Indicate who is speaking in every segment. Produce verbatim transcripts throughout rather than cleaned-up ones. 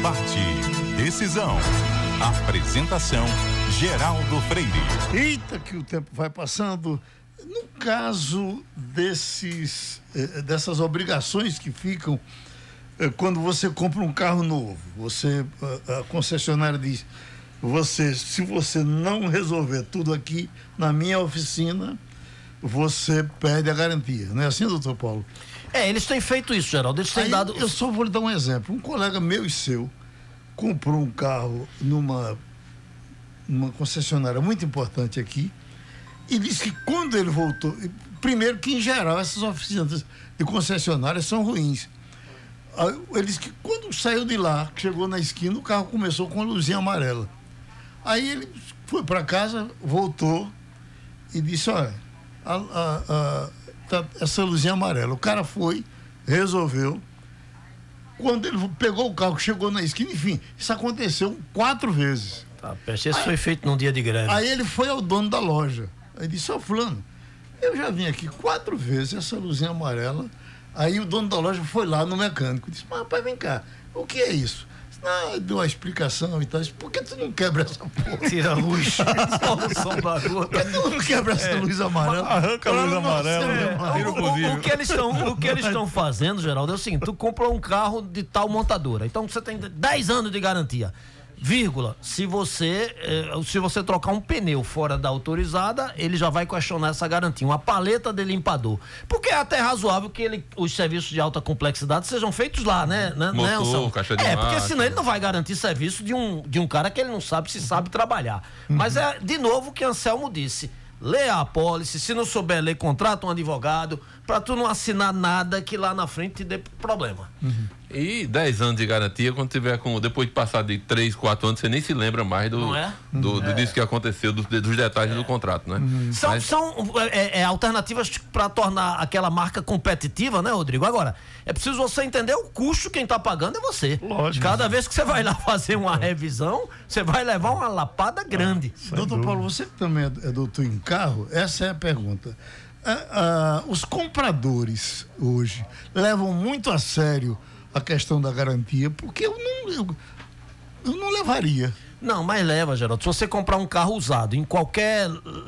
Speaker 1: Debate. Decisão. Apresentação: Geraldo Freire.
Speaker 2: Eita, que o tempo vai passando. No caso desses, dessas obrigações que ficam quando você compra um carro novo, você, a concessionária diz, você, se você não resolver tudo aqui na minha oficina, você perde a garantia. Não é assim, doutor Paulo?
Speaker 3: É, eles têm feito isso, Geraldo. Eles têm
Speaker 2: Aí,
Speaker 3: dado...
Speaker 2: Eu só vou lhe dar um exemplo. Um colega meu e seu comprou um carro numa, numa concessionária muito importante aqui e disse que quando ele voltou, primeiro que em geral essas oficinas de concessionárias são ruins. Ele disse que quando saiu de lá, que chegou na esquina, o carro começou com a luzinha amarela. Aí ele foi para casa, voltou e disse, olha, a, a, a, tá essa luzinha amarela. O cara foi, resolveu. Quando ele pegou o carro, chegou na esquina, enfim, isso aconteceu quatro vezes.
Speaker 3: Tá, isso aí, foi feito num dia de greve.
Speaker 2: Aí ele foi ao dono da loja. Aí disse, ó, fulano, eu já vim aqui quatro vezes, essa luzinha amarela. Aí o dono da loja foi lá no mecânico. Disse, mas rapaz, vem cá, o que é isso? Não, deu uma explicação e tal. Disse, por que tu não quebra essa porra?
Speaker 3: Tira a luz. Solução da rua.
Speaker 2: Por que tu não quebra essa é, luz amarela?
Speaker 4: Arranca a luz amarela.
Speaker 3: É, o, o, o que eles estão, o que eles estão fazendo, Geraldo, é o seguinte: tu comprou um carro de tal montadora. Então você tem dez anos de garantia. Vírgula, se você eh, se você trocar um pneu fora da autorizada, ele já vai questionar essa garantia, uma paleta de limpador, porque é até razoável que ele, os serviços de alta complexidade sejam feitos lá, né?
Speaker 5: Motor,
Speaker 3: né
Speaker 5: caixa de
Speaker 3: é,
Speaker 5: marca.
Speaker 3: porque senão ele não vai garantir serviço de um, de um cara que ele não sabe se sabe trabalhar. Uhum. Mas é, de novo, o que Anselmo disse: lê a apólice, se não souber ler, contrata um advogado, pra tu não assinar nada que lá na frente te dê problema.
Speaker 5: Uhum. E dez anos de garantia, quando tiver com, depois de passar de três, quatro anos, você nem se lembra mais do,
Speaker 3: não é?
Speaker 5: do,
Speaker 3: do,
Speaker 5: do
Speaker 3: é.
Speaker 5: disso que aconteceu, do, dos detalhes é. do contrato, né?
Speaker 3: Uhum. São, Mas... são é, é, alternativas para tornar aquela marca competitiva, né, Rodrigo? Agora, é preciso você entender o custo, quem tá pagando é você.
Speaker 4: Lógico.
Speaker 3: Cada vez que você vai lá fazer uma revisão, você vai levar uma lapada grande.
Speaker 2: Ah, doutor Paulo, você que também é doutor em carro, essa é a pergunta. Ah, ah, os compradores hoje levam muito a sério a questão da garantia, porque eu não, eu, eu não levaria.
Speaker 3: Não, mas leva, Geraldo. Se você comprar um carro usado em qualquer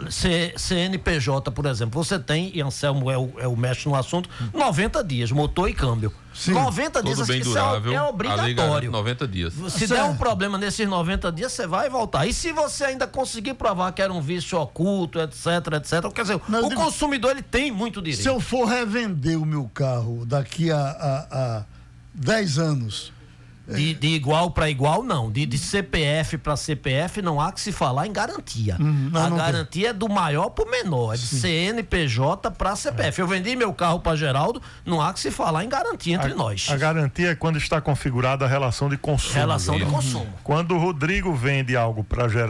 Speaker 3: C, C N P J, por exemplo, você tem, e Anselmo é o, é o mestre no assunto, noventa dias, motor e câmbio.
Speaker 5: Sim,
Speaker 3: noventa dias,
Speaker 5: bem
Speaker 3: isso
Speaker 5: durável,
Speaker 3: é, é obrigatório.
Speaker 5: noventa dias.
Speaker 3: Se
Speaker 2: certo.
Speaker 3: der um problema nesses noventa dias, você vai voltar. E se você ainda conseguir provar que era um vício oculto, etc, etc, quer dizer, Mas o digo, consumidor, ele tem muito direito.
Speaker 2: Se eu for revender o meu carro daqui a, a, a dez anos...
Speaker 3: De, de igual para igual, não. De, de C P F para C P F, não há que se falar em garantia. Uhum, não, a não garantia tem. É do maior para o menor, é de Sim. C N P J para C P F. É. Eu vendi meu carro para Geraldo, não há que se falar em garantia entre
Speaker 4: a,
Speaker 3: nós.
Speaker 4: A garantia é quando está configurada a relação de consumo.
Speaker 3: Relação de consumo.
Speaker 4: Quando o Rodrigo vende algo para Geraldo,